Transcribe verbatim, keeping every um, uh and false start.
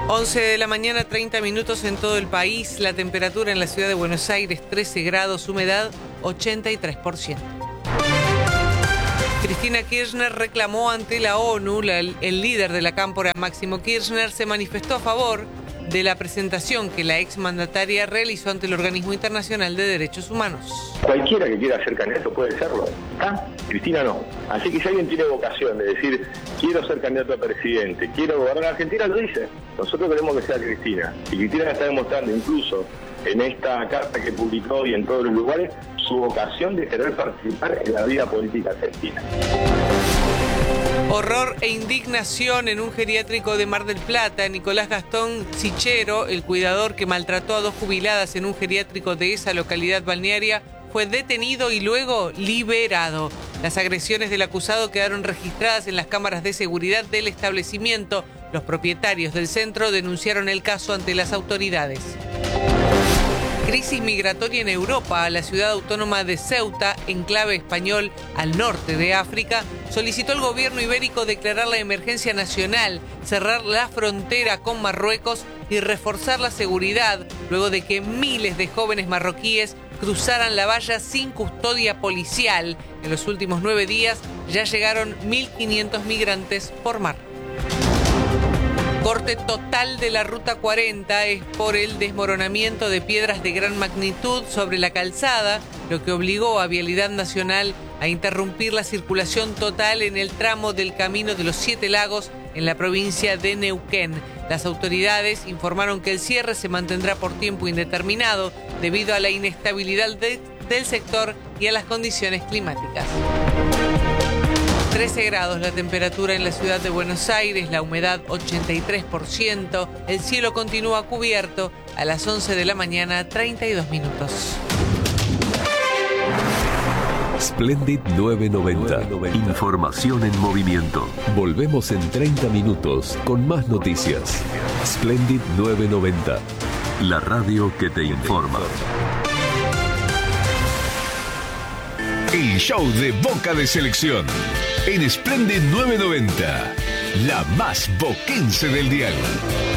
once de la mañana, treinta minutos en todo el país. La temperatura en la ciudad de Buenos Aires, trece grados, humedad ochenta y tres por ciento. Cristina Kirchner reclamó ante la ONU. La, el, el líder de la cámpora, Máximo Kirchner, se manifestó a favor de la presentación que la exmandataria realizó ante el Organismo Internacional de Derechos Humanos. Cualquiera que quiera ser candidato puede serlo. ¿Ah? Cristina no. Así que si alguien tiene vocación de decir, quiero ser candidato a presidente, quiero gobernar Argentina, lo dice. Nosotros queremos que sea Cristina. Y Cristina está demostrando incluso en esta carta que publicó y en todos los lugares su vocación de querer participar en la vida política argentina. Horror e indignación en un geriátrico de Mar del Plata. Nicolás Gastón Sichero, el cuidador que maltrató a dos jubiladas en un geriátrico de esa localidad balnearia, fue detenido y luego liberado. Las agresiones del acusado quedaron registradas en las cámaras de seguridad del establecimiento. Los propietarios del centro denunciaron el caso ante las autoridades. Crisis migratoria en Europa. La ciudad autónoma de Ceuta, enclave español al norte de África, solicitó al gobierno ibérico declarar la emergencia nacional, cerrar la frontera con Marruecos y reforzar la seguridad luego de que miles de jóvenes marroquíes cruzaran la valla sin custodia policial. En los últimos nueve días ya llegaron mil quinientos migrantes por mar. Corte total de la Ruta cuarenta es por el desmoronamiento de piedras de gran magnitud sobre la calzada, lo que obligó a Vialidad Nacional a interrumpir la circulación total en el tramo del Camino de los Siete Lagos en la provincia de Neuquén. Las autoridades informaron que el cierre se mantendrá por tiempo indeterminado debido a la inestabilidad de, del sector y a las condiciones climáticas. trece grados la temperatura en la ciudad de Buenos Aires, la humedad ochenta y tres por ciento, el cielo continúa cubierto. A las once de la mañana, treinta y dos minutos. Splendid nueve noventa. Información en movimiento. Volvemos en treinta minutos con más noticias. Splendid nueve noventa. La radio que te informa. El show de Boca de Selección en Splendid nueve noventa, la más boquense del dial.